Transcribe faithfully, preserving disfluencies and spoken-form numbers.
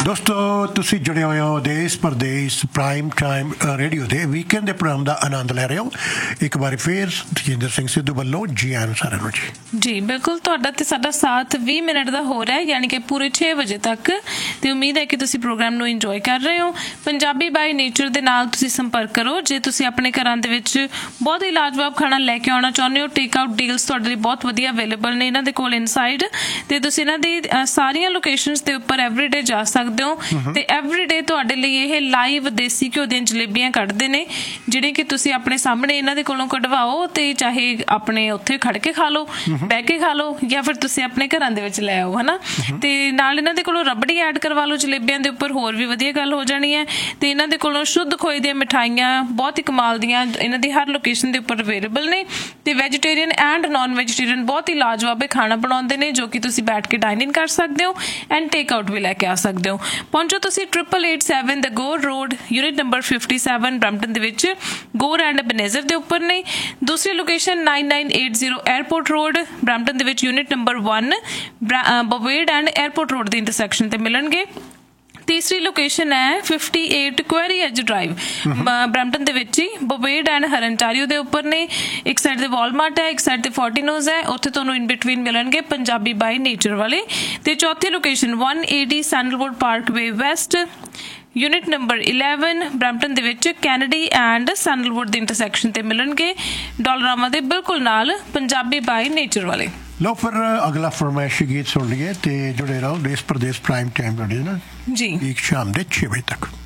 ਦੋਸਤੋ ਤੁਸੀਂ ਜੁੜੇ ਹੋਏ ਹੋ ਦੇਸ਼ ਪ੍ਰਦੇਸ਼ ਪ੍ਰਾਈਮ ਟਾਈਮ ਰੇਡੀਓ ਦੇ ਵੀਕਐਂਡ ਦੇ ਪ੍ਰੋਗਰਾਮ ਦਾ ਆਨੰਦ ਲੈ ਰਹੇ ਹੋ। ਇੱਕ ਵਾਰੀ ਫੇਰ ਤਜਿੰਦਰ ਸਿੰਘ ਸਿੱਧੂ ਵੱਲੋਂ ਜੀ ਆਇਆਂ ਨੂੰ ਸਾਰਿਆਂ ਨੂੰ ਜੀ। ਜੀ ਬਿਲਕੁਲ, ਤੁਹਾਡਾ ਤੇ ਸਾਡਾ ਸਾਥ ਵੀਹ ਮਿੰਟ ਦਾ ਹੋ ਰਿਹਾ, ਯਾਨੀ ਕਿ ਪੂਰੇ ਛੇ ਵਜੇ ਤੱਕ। ਤੇ ਉਮੀਦ ਹੈ ਕਿ ਤੁਸੀਂ ਪ੍ਰੋਗਰਾਮ ਨੂੰ ਇੰਜੋਏ ਕਰ ਰਹੇ ਹੋ। ਪੰਜਾਬੀ ਬਾਈ ਨੇਚਰ ਦੇ ਨਾਲ ਤੁਸੀਂ ਸੰਪਰਕ ਕਰੋ ਜੇ ਤੁਸੀਂ ਆਪਣੇ ਘਰਾਂ ਦੇ ਵਿੱਚ ਬਹੁਤ ਹੀ ਲਾਜਵਾਬ ਖਾਣਾ ਲੈ ਕੇ ਆਉਣਾ ਚਾਹੁੰਦੇ ਹੋ। ਟੇਕ ਆਊਟ ਡੀਲਸ ਤੁਹਾਡੇ ਲਈ ਬਹੁਤ ਵਧੀਆ ਅਵੇਲੇਬਲ ਨੇ ਇਹਨਾਂ ਦੇ ਕੋਲ ਇਨਸਾਈਡ, ਤੇ ਤੁਸੀਂ ਇਹਨਾਂ ਦੀ ਸਾਰੀਆਂ ਲੋਕੇਸ਼ਨਸ ਦੇ ਉੱਪਰ ਐਵਰੀਡੇ ਜਾ ਸਕਦੇ ਹੋ। ਤੇ ਐਵਰੀਡੇ ਤੁਹਾਡੇ ਲਈ ਇਹ ਲਾਈਵ ਦੇਸੀ ਘਿਓ ਦੀਆਂ ਜਲੇਬੀਆਂ ਕੱਢਦੇ ਨੇ, ਜਿਹੜੀਆਂ ਕਿ ਤੁਸੀਂ ਆਪਣੇ ਸਾਹਮਣੇ ਇਹਨਾਂ ਦੇ ਕੋਲੋਂ ਕਢਵਾਓ, ਤੇ ਚਾਹੇ ਆਪਣੇ ਉੱਥੇ ਖੜ ਕੇ ਖਾ ਲਓ, ਬਹਿ ਕੇ ਖਾ ਲਓ, ਜਾਂ ਫਿਰ ਤੁਸੀਂ ਆਪਣੇ ਘਰਾਂ ਦੇ ਵਿੱਚ ਲੈ ਆਓ, ਹਨਾ। ਤੇ ਨਾਲ ਇਹਨਾਂ ਦੇ ਕੋਲੋਂ ਰਬੜੀ ਐਡ ਕਰਵਾ ਲਓ ਜਲੇਬੀਆਂ ਦੇ ਉੱਪਰ, ਹੋਰ ਵੀ ਵਧੀਆ ਗੱਲ ਹੋ ਜਾਣੀ ਹੈ। ਤੇ ਇਹਨਾਂ ਦੇ ਕੋਲੋਂ ਸ਼ੁੱਧ ਖੋਏ ਦੀਆਂ ਮਿਠਾਈਆਂ ਬਹੁਤ ਹੀ ਕਮਾਲ ਦੀਆਂ ਇਹਨਾਂ ਦੀ ਹਰ ਲੋਕੇਸ਼ਨ ਦੇ ਉੱਪਰ ਅਵੇਲੇਬਲ ਨੇ। ਤੇ ਵੈਜੀਟੇਰੀਅਨ ਐਂਡ ਨੋਨ ਵੈਜੀਟੇਰੀਅਨ ਬਹੁਤ ਹੀ ਲਾਜਵਾਬ ਖਾਣਾ ਬਣਾਉਂਦੇ ਨੇ, ਜੋ ਕਿ ਤੁਸੀਂ ਬੈਠ ਕੇ ਡਾਈਨ ਇਨ ਕਰ ਸਕਦੇ ਹੋ ਐਂਡ ਟੇਕ ਆਊਟ ਵੀ ਲੈ ਕੇ ਆ ਸਕਦੇ ਹੋ। ਪਹੁੰਚੋ ਤੁਸੀਂ ਟ੍ਰਿਪਲ ਏਟ ਸੈਵਨ ਦ ਗੋਰ road, unit number fifty seven Brampton ਦੇ ਵਿੱਚ ਗੋਰ ਐਂਡ ਬਨੇਜ਼ਰ ਦੇ ਉੱਪਰ ਨੇ। ਦੂਸਰੀ location nine nine eight zero airport road Brampton ਦੇ ਵਿੱਚ unit number one ਬਵੇਡ and airport road ਦੇ ਇੰਟਰਸੈਕਸ਼ਨ ਤੇ ਮਿਲਣਗੇ। ਤੀਸਰੀ ਲੋਕੇਸ਼ਨ ਹੈ fifty eight query as drive Brampton ਦੇ ਵਿੱਚ ਹੀ, ਬਵੇਡ ਐਂਡ ਹਰਨਟਾਰੀਓ ਦੇ ਉੱਪਰ ਨੇ। ਇੱਕ ਸਾਈਡ ਤੇ ਵਾਲਮਾਰਟ ਹੈ, ਇੱਕ ਸਾਈਡ ਤੇ ਫੋਰਟੀਨੋਜ਼ ਹੈ, ਉੱਥੇ ਤੁਹਾਨੂੰ ਇਨ ਬਿਟਵੀਨ ਮਿਲਣਗੇ ਪੰਜਾਬੀ ਬਾਈ ਨੇਚਰ ਵਾਲੇ। ਤੇ ਚੌਥੀ location one eighty sandalwood Parkway West unit number eleven Brampton ਦੇ ਵਿੱਚ ਕੈਨੇਡੀ ਐਂਡ ਸੈਂਡਲਵੁੱਡ ਦੇ ਇੰਟਰਸੈਕਸ਼ਨ ਤੇ ਮਿਲਣਗੇ, ਡੋਲਰਾਮਾ ਦੇ ਬਿਲਕੁਲ ਨਾਲ ਪੰਜਾਬੀ ਬਾਈ ਨੇਚਰ ਵਾਲੇ। ਲਓ ਫਿਰ ਅਗਲਾ ਫਰਮਾਇਸ਼ੀ ਗੀਤ ਸੁਣ ਲਈਏ ਤੇ ਜੁੜੇ ਰਹੋ ਦੇਸ਼ ਪ੍ਰਦੇਸ਼ ਪ੍ਰਾਈਮ ਟਾਈਮ ਰੇਡੀਓ ਨਾਲ ਜੀ, ਇੱਕ ਸ਼ਾਮ ਦੇ ਛੇ ਵਜੇ ਤੱਕ।